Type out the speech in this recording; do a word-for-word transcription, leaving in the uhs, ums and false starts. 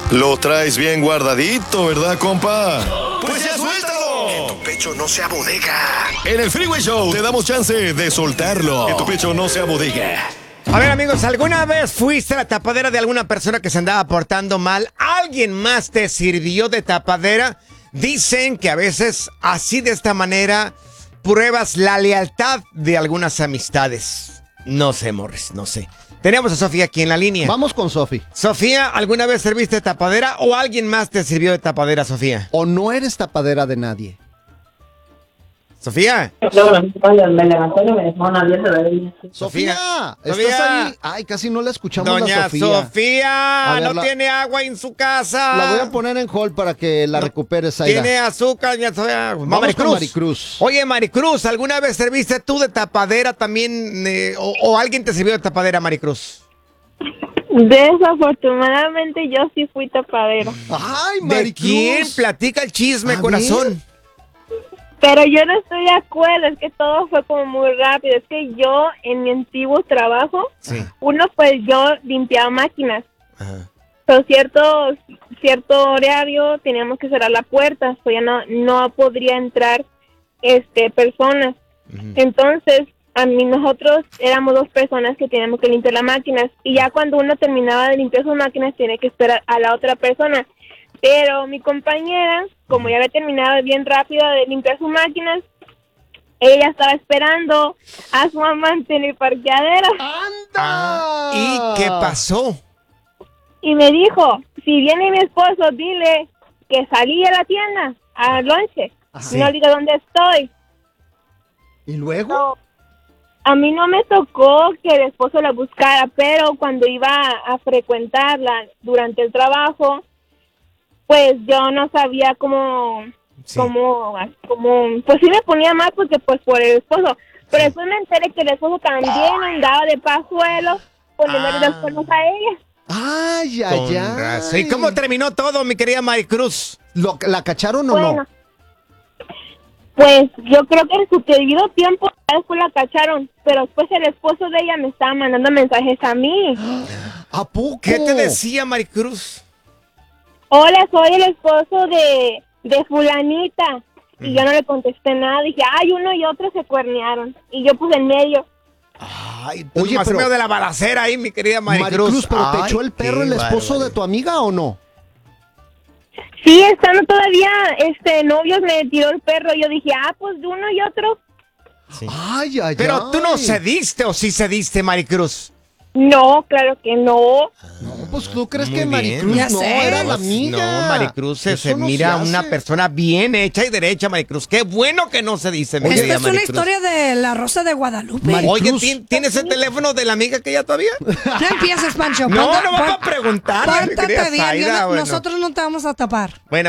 Lo traes bien guardadito, ¿verdad, compa? ¡Pues ya suéltalo! Que tu pecho no sea bodega. En el Freeway Show te damos chance de soltarlo. Que tu pecho no sea bodega. A ver, amigos, ¿alguna vez fuiste a la tapadera de alguna persona que se andaba portando mal? ¿Alguien más te sirvió de tapadera? Dicen que a veces, así de esta manera, pruebas la lealtad de algunas amistades. No sé, Morris, no sé. Tenemos a Sofía aquí en la línea. Vamos con Sofi. Sofía, ¿alguna vez serviste de tapadera o alguien más te sirvió de tapadera, Sofía? ¿O no eres tapadera de nadie? Sofía. Me levantó y me dejó una abierta de línea. Sofía, ¿estás Sofía. ahí? Ay, casi no la escuchamos. Doña la Sofía. Sofía, A ver, no la- tiene agua en su casa. La voy a poner en hold para que la No recuperes ahí. Tiene azúcar, doña Sofía. Vamos Maricruz. con Maricruz. Oye, Maricruz, ¿alguna vez serviste tú de tapadera también? eh, o, o alguien te sirvió de tapadera, Maricruz? Desafortunadamente yo sí fui tapadera. Ay, ¿De Maricruz. quién? Platica el chisme, A corazón. Pero yo no estoy de acuerdo, es que todo fue como muy rápido. Es que yo en mi antiguo trabajo, Sí. uno pues yo limpiaba máquinas. Ajá. Pero cierto, cierto horario teníamos que cerrar la puerta, o ya no, no podría entrar este personas. Ujú. Entonces, a mí nosotros éramos dos personas que teníamos que limpiar las máquinas y ya cuando uno terminaba de limpiar sus máquinas tiene que esperar a la otra persona. Pero mi compañera, como ya había terminado bien rápido de limpiar sus máquinas, ella estaba esperando a su amante en el parqueadero ¡Anda! ¿Y qué pasó? y me dijo, si viene mi esposo, dile que salí a la tienda a lonche. Sí. No diga dónde estoy. ¿Y luego? No, a mí no me tocó que el esposo la buscara, pero cuando iba a, a frecuentarla durante el trabajo, pues yo no sabía cómo, Sí. cómo, cómo, pues sí me ponía mal porque pues por el esposo, pero después me enteré que el esposo también andaba de pajuelo poniéndole Ah. los cuernos a ella. Ay, ay, Con ay. razón. ¿Y cómo terminó todo, mi querida Maricruz? ¿Lo- ¿La cacharon o Bueno, no? pues yo creo que en su debido tiempo después la cacharon, pero después el esposo de ella me estaba mandando mensajes a mí. ¿A poco? ¿Qué te decía, Maricruz? Hola, soy el esposo de, de fulanita. Y yo no le contesté nada. Dije, ay, uno y otro se cuernearon. Y yo puse en medio. Ay, Oye, más pero- medio de la balacera ahí, mi querida Maricruz. Maricruz, ¿pero te Ay, echó el perro qué el esposo bárbaro. de tu amiga o no? Sí, estando todavía este novios me tiró el perro. Yo dije, ah, pues de uno y otro. Sí. Ay, ay, Pero tú no ay. cediste o sí cediste, Maricruz. No, claro que no. No, pues tú crees Muy que bien. Maricruz Ya no sé. era la No, amiga. No, Maricruz se, Eso se no mira se una hace. persona bien hecha y derecha, Maricruz. Qué bueno que no se dice, mi Esta querida es una Maricruz. historia de la Rosa de Guadalupe. Mari- Oye, Maricruz. ¿tien- ¿tienes el teléfono de la amiga que ya todavía? No empieces, Pancho. No, Ponte- no va pon- a preguntarle, mi Pórtate querida bien. yo Zaida, no- bueno. Nosotros no te vamos a tapar. Bueno,